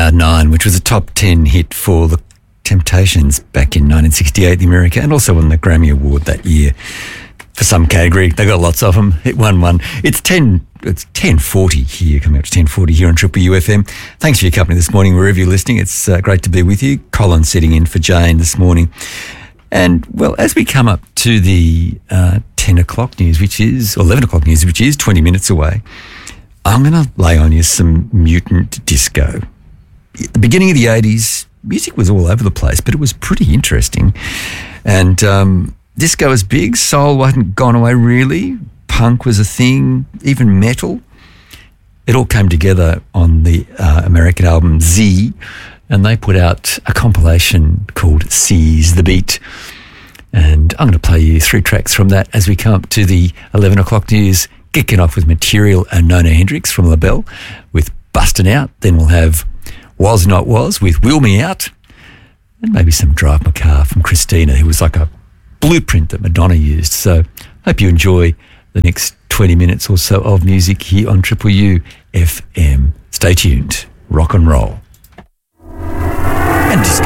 Cloud 9, which was a top 10 hit for the Temptations back in 1968 in America, and also won the Grammy Award that year for some category. They got lots of them. It won one. It's 10:40 here, coming up to 10:40 here on Triple UFM. Thanks for your company this morning, wherever you're listening. It's great to be with you. Colin sitting in for Jane this morning. And, well, as we come up to the 10 o'clock news, which is, or 11 o'clock news, which is 20 minutes away, I'm going to lay on you some mutant disco. At the beginning of the 80s, music was all over the place, but it was pretty interesting. And disco was big. Soul hadn't gone away, really. Punk was a thing, even metal. It all came together on the American album Z, and they put out a compilation called Seize the Beat. And I'm going to play you 3 tracks from that as we come up to the 11 o'clock news, kicking off with Material and Nona Hendrix from LaBelle with Bustin' Out. Then we'll have Was Not Was with Wheel Me Out, and maybe some Drive My Car from Christina, who was like a blueprint that Madonna used. So hope you enjoy the next 20 minutes or so of music here on Triple U FM. Stay tuned. Rock and roll. And disco.